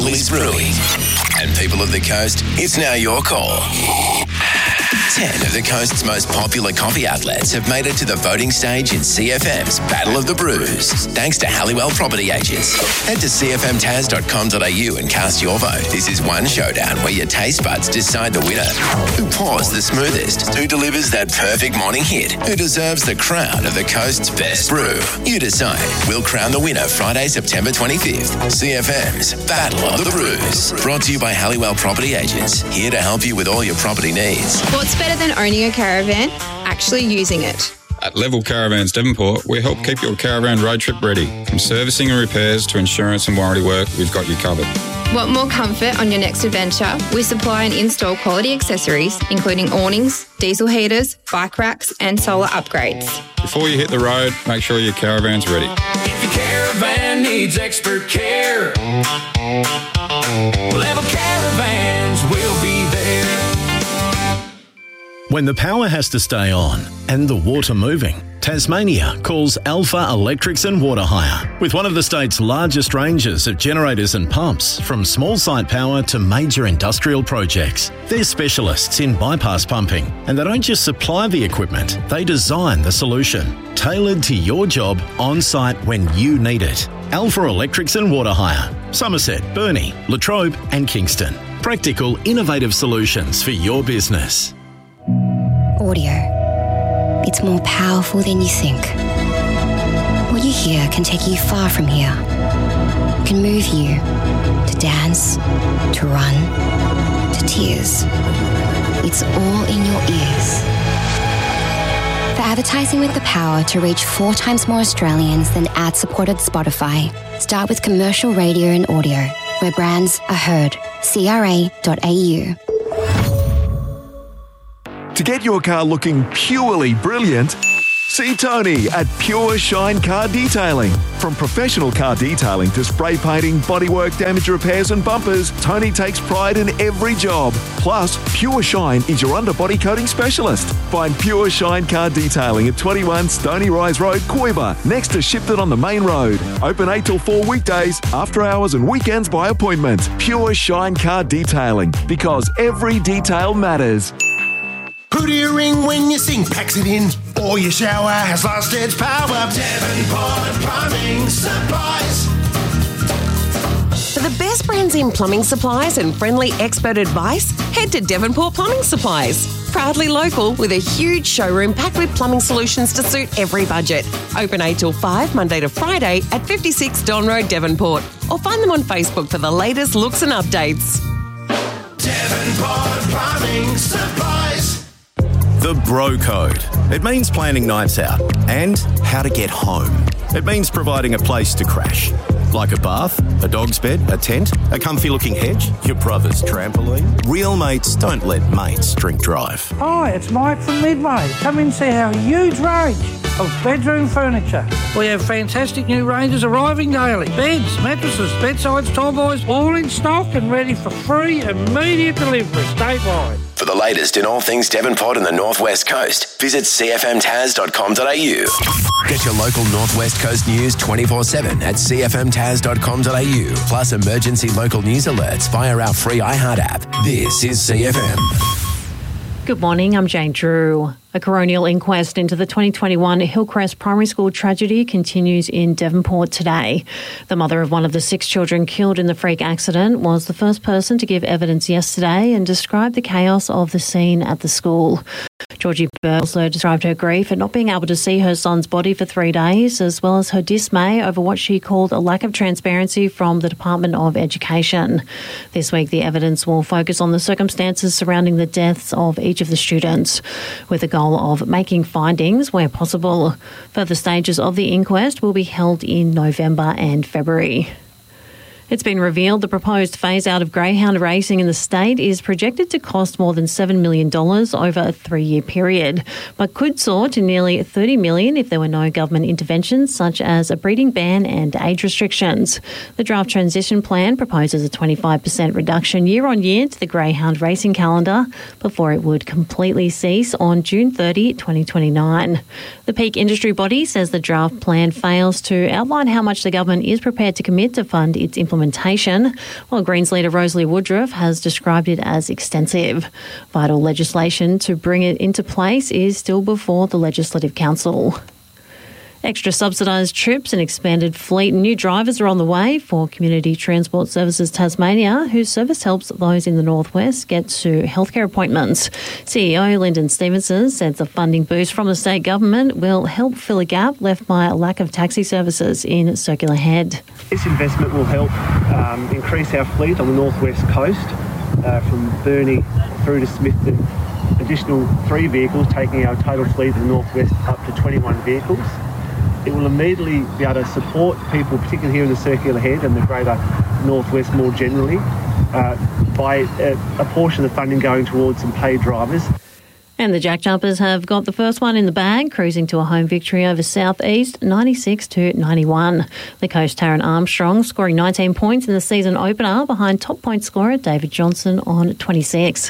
Emily's Brewing. And people of the coast, it's now your call. 10 of the coast's most popular coffee outlets have made it to the voting stage in CFM's Battle of the Brews, thanks to Halliwell Property Agents. Head to cfmtaz.com.au and cast your vote. This is one showdown where your taste buds decide the winner. Who pours the smoothest? Who delivers that perfect morning hit? Who deserves the crown of the coast's best brew? You decide. We'll crown the winner Friday, September 25th. CFM's Battle of the Brews. Brought to you by Halliwell Property Agents. Here to help you with all your property needs. What's better than owning a caravan? Actually using it. At Level Caravans Devonport, we help keep your caravan road trip ready. From servicing and repairs to insurance and warranty work, we've got you covered. Want more comfort on your next adventure? We supply and install quality accessories, including awnings, diesel heaters, bike racks and solar upgrades. Before you hit the road, make sure your caravan's ready. If your caravan needs expert care, Level Caravans will be there. When the power has to stay on and the water moving, Tasmania calls Alpha Electrics and Water Hire. With one of the state's largest ranges of generators and pumps, from small site power to major industrial projects. They're specialists in bypass pumping, and they don't just supply the equipment, they design the solution, tailored to your job on site when you need it. Alpha Electrics and Water Hire. Somerset, Burnie, Latrobe and Kingston. Practical, innovative solutions for your business. Audio. It's more powerful than you think. What you hear can take you far from here. It can move you to dance, to run, to tears. It's all in your ears. For advertising with the power to reach 4 times more Australians than ad-supported Spotify, start with commercial radio and audio, where brands are heard. CRA.au. To get your car looking purely brilliant, see Tony at Pure Shine Car Detailing. From professional car detailing to spray painting, bodywork, damage repairs and bumpers, Tony takes pride in every job. Plus, Pure Shine is your underbody coating specialist. Find Pure Shine Car Detailing at 21 Stony Rise Road, Coiba, next to Shipton on the main road. Open 8 till 4 weekdays, after hours and weekends by appointment. Pure Shine Car Detailing, because every detail matters. Who do you ring when your sink packs it in? Or your shower has lost its power? Devonport Plumbing Supplies. For the best brands in plumbing supplies and friendly expert advice, head to Devonport Plumbing Supplies. Proudly local with a huge showroom packed with plumbing solutions to suit every budget. Open 8 till 5, Monday to Friday at 56 Don Road, Devonport. Or find them on Facebook for the latest looks and updates. Devonport Plumbing Supplies. The Bro Code. It means planning nights out and how to get home. It means providing a place to crash. Like a bath, a dog's bed, a tent, a comfy-looking hedge, your brother's trampoline. Real mates don't let mates drink drive. Hi, it's Mike from Midway. Come and see our huge range of bedroom furniture. We have fantastic new ranges arriving daily. Beds, mattresses, bedsides, tall boys, all in stock and ready for free immediate delivery statewide. For the latest in all things Devonport and the North West Coast, visit cfmtaz.com.au. Get your local North West Coast news 24/7 at cfmtaz.com.au. Plus emergency local news alerts via our free iHeart app. This is CFM. Good morning, I'm Jane Drew. A coronial inquest into the 2021 Hillcrest Primary School tragedy continues in Devonport today. The mother of one of the 6 children killed in the freak accident was the first person to give evidence yesterday and describe the chaos of the scene at the school. Georgie Burr also described her grief at not being able to see her son's body for 3 days, as well as her dismay over what she called a lack of transparency from the Department of Education. This week, the evidence will focus on the circumstances surrounding the deaths of each of the students, with the goal of making findings where possible. Further stages of the inquest will be held in November and February. It's been revealed the proposed phase-out of greyhound racing in the state is projected to cost more than $7 million over a 3-year period, but could soar to nearly $30 million if there were no government interventions such as a breeding ban and age restrictions. The draft transition plan proposes a 25% reduction year-on-year to the greyhound racing calendar before it would completely cease on June 30, 2029. The peak industry body says the draft plan fails to outline how much the government is prepared to commit to fund its implementation implementation, while Greens leader Rosalie Woodruff has described it as extensive. Vital legislation to bring it into place is still before the Legislative Council. Extra subsidised trips and expanded fleet and new drivers are on the way for Community Transport Services Tasmania, whose service helps those in the northwest get to healthcare appointments. CEO Lyndon Stevenson says the funding boost from the state government will help fill a gap left by a lack of taxi services in Circular Head. This investment will help increase our fleet on the northwest coast from Burnie through to Smithton. Additional 3 vehicles, taking our total fleet in the northwest up to 21 vehicles. It will immediately be able to support people, particularly here in the Circular Head and the greater northwest more generally, by a portion of the funding going towards some paid drivers. And the Jack Jumpers have got the first one in the bag, cruising to a home victory over South East, 96-91. The Coast Taron Armstrong scoring 19 points in the season opener behind top point scorer David Johnson on 26.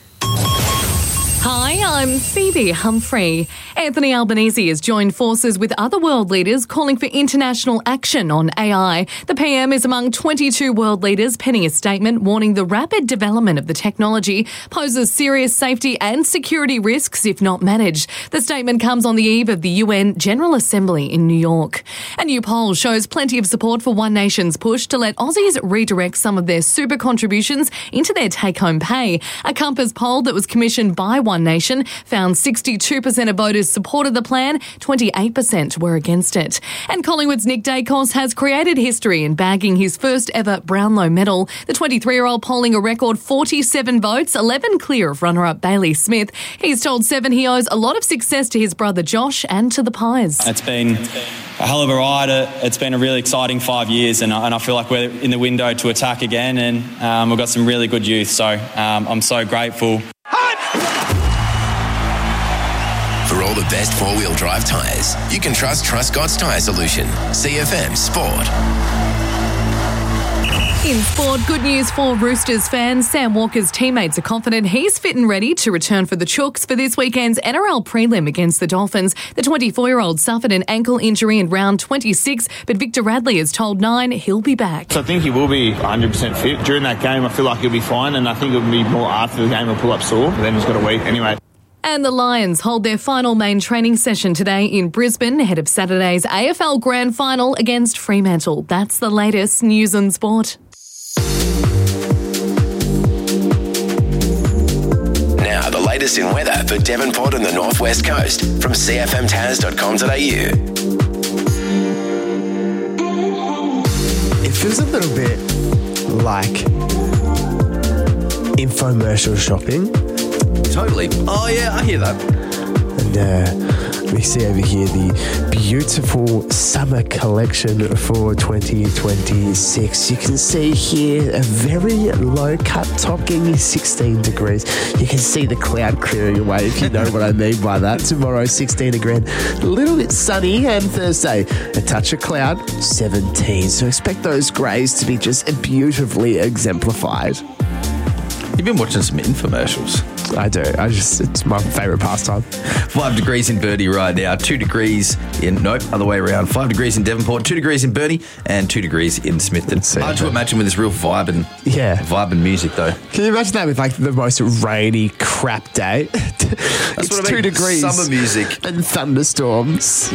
Hi, I'm Phoebe Humphrey. Anthony Albanese has joined forces with other world leaders calling for international action on AI. The PM is among 22 world leaders penning a statement warning the rapid development of the technology poses serious safety and security risks if not managed. The statement comes on the eve of the UN General Assembly in New York. A new poll shows plenty of support for One Nation's push to let Aussies redirect some of their super contributions into their take-home pay. A Compass poll that was commissioned by One Nation found 62% of voters supported the plan, 28% were against it. And Collingwood's Nick Dacos has created history in bagging his first ever Brownlow medal. The 23-year-old polling a record 47 votes, 11 clear of runner-up Bailey Smith. He's told Seven he owes a lot of success to his brother Josh and to the Pies. It's been a hell of a ride. It's been a really exciting 5 years, and I feel like we're in the window to attack again, and we've got some really good youth, so I'm so grateful. For all the best four-wheel drive tyres, you can trust Truscott's Tyre Solution. CFM Sport. In sport, good news for Roosters fans. Sam Walker's teammates are confident he's fit and ready to return for the Chooks for this weekend's NRL prelim against the Dolphins. The 24-year-old suffered an ankle injury in round 26, but Victor Radley has told Nine he'll be back. So I think he will be 100% fit. During that game, I feel like he'll be fine, and I think it'll be more after the game he'll pull up sore, but then he's got a week anyway. And the Lions hold their final main training session today in Brisbane ahead of Saturday's AFL Grand Final against Fremantle. That's the latest news and sport. Now, the latest in weather for Devonport and the North West Coast from cfmtaz.com.au. It feels a little bit like infomercial shopping. Totally. Oh, yeah, I hear that. And we see over here the beautiful summer collection for 2026. You can see here a very low cut top getting you 16 degrees. You can see the cloud clearing away, if you know what I mean by that. Tomorrow, 16 again. A little bit sunny, and Thursday, a touch of cloud, 17. So expect those greys to be just beautifully exemplified. You've been watching some infomercials. I do. It's my favourite pastime. 5 degrees in Burnie right now, 2 degrees other way around. 5 degrees in Devonport, 2 degrees in Burnie, and 2 degrees in Smithton. Hard to imagine with this real vibe and music, though. Can you imagine that with like the most rainy crap day? That's it's what I mean. 2 degrees. Summer music. And thunderstorms.